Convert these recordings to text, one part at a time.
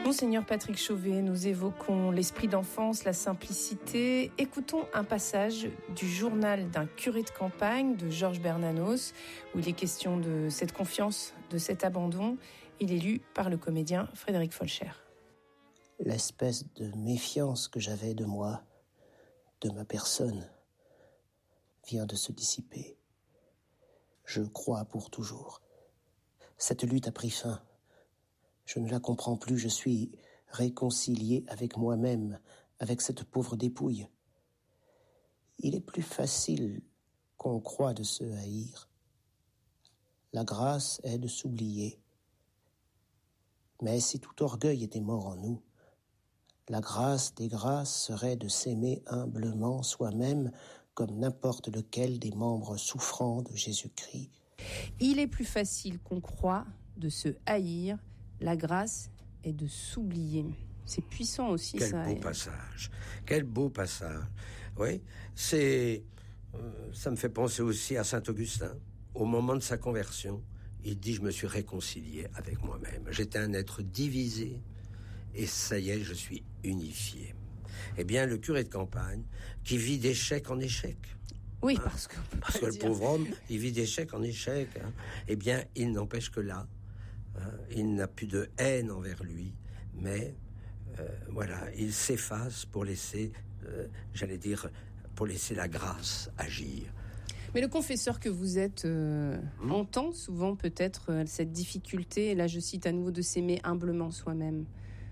Monseigneur Patrick Chauvet, nous évoquons l'esprit d'enfance, la simplicité. Écoutons un passage du journal d'un curé de campagne de Georges Bernanos, où il est question de cette confiance, de cet abandon. Il est lu par le comédien Frédéric Folcher. L'espèce de méfiance que j'avais de moi, de ma personne, vient de se dissiper. Je crois pour toujours. Cette lutte a pris fin. Je ne la comprends plus, je suis réconcilié avec moi-même, avec cette pauvre dépouille. Il est plus facile qu'on croit de se haïr. La grâce est de s'oublier. Mais si tout orgueil était mort en nous, la grâce des grâces serait de s'aimer humblement soi-même comme n'importe lequel des membres souffrants de Jésus-Christ. Il est plus facile qu'on croit de se haïr. La grâce est de s'oublier. C'est puissant aussi. Quel ça. Beau passage. Quel beau passage. Oui, ça me fait penser aussi à Saint Augustin. Au moment de sa conversion, il dit « Je me suis réconcilié avec moi-même. J'étais un être divisé et ça y est, je suis unifié. » Eh bien, le curé de campagne, qui vit d'échec en échec. Oui, parce que le pauvre homme, il vit d'échec en échec. Eh bien, il n'empêche que là, il n'a plus de haine envers lui, mais il s'efface pour laisser, pour laisser la grâce agir. Mais le confesseur que vous êtes entend souvent peut-être cette difficulté, et là je cite à nouveau, de s'aimer humblement soi-même.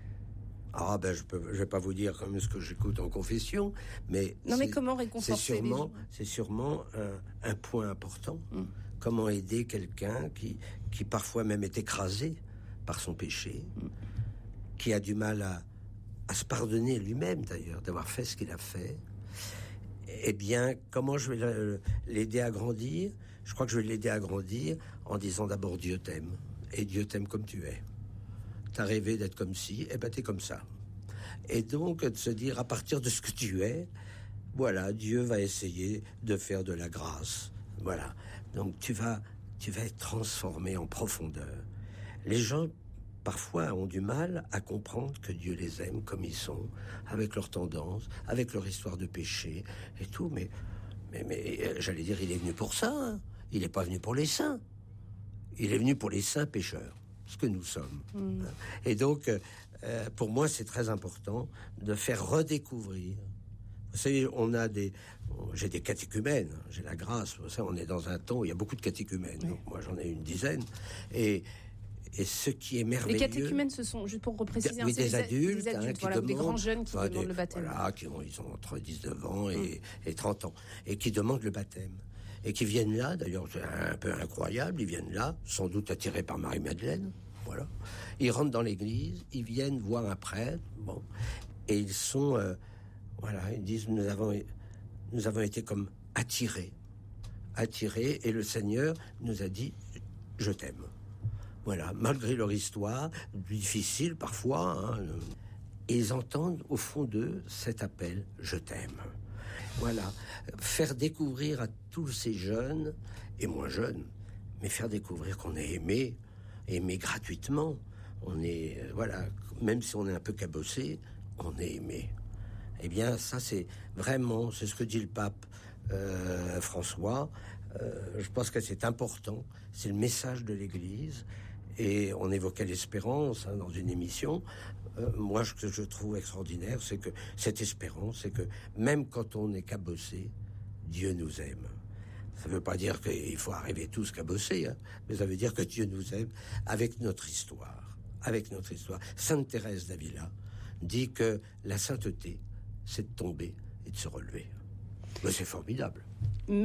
Ah je vais pas vous dire comme ce que j'écoute en confession, mais mais comment réconforter les gens ? C'est sûrement un point important. Comment aider quelqu'un qui parfois même est écrasé par son péché, qui a du mal à se pardonner lui-même d'ailleurs d'avoir fait ce qu'il a fait. Eh bien, comment je vais l'aider à grandir ? Je crois que je vais l'aider à grandir en disant d'abord Dieu t'aime, et Dieu t'aime comme tu es. T'as rêvé d'être comme ci, et t'es comme ça. Et donc, de se dire, à partir de ce que tu es, voilà, Dieu va essayer de faire de la grâce. Voilà. Donc, tu vas être transformé en profondeur. Les gens, parfois, ont du mal à comprendre que Dieu les aime comme ils sont, avec leurs tendances, avec leur histoire de péché et tout. Mais j'allais dire, il est venu pour ça. Hein. Il n'est pas venu pour les saints. Il est venu pour les saints pécheurs. Ce que nous sommes. Et donc, pour moi, c'est très important de faire redécouvrir. Vous savez, j'ai des catéchumènes, j'ai la grâce. Vous savez, on est dans un temps où il y a beaucoup de catéchumènes. Oui. Donc, moi, j'en ai une dizaine. Et ce qui est merveilleux... Les catéchumènes, ce sont, juste pour repréciser, des adultes, qui demandent, des grands jeunes qui demandent le baptême. Voilà, ils ont entre 19 ans et 30 ans, et qui demandent le baptême. Et qui viennent là, d'ailleurs, c'est un peu incroyable, ils viennent là, sans doute attirés par Marie-Madeleine, voilà. Ils rentrent dans l'église, ils viennent voir un prêtre, et ils sont, ils disent, nous avons été comme attirés, et le Seigneur nous a dit, je t'aime. Voilà, malgré leur histoire, difficile parfois, et ils entendent au fond d'eux cet appel, je t'aime. Voilà, faire découvrir à tous ces jeunes, et moins jeunes, mais faire découvrir qu'on est aimé gratuitement. On est, même si on est un peu cabossé, on est aimé. Eh bien, ça c'est ce que dit le pape François. Je pense que c'est important, c'est le message de l'Église. Et on évoquait l'espérance dans une émission. Moi, ce que je trouve extraordinaire, c'est que cette espérance, c'est que même quand on est cabossé, Dieu nous aime. Ça ne veut pas dire qu'il faut arriver tous cabossés, mais ça veut dire que Dieu nous aime avec notre histoire. Sainte Thérèse d'Avila dit que la sainteté, c'est de tomber et de se relever. Mais c'est formidable.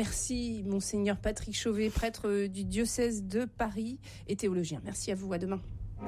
Merci, Monseigneur Patrick Chauvet, prêtre du diocèse de Paris et théologien. Merci à vous, à demain.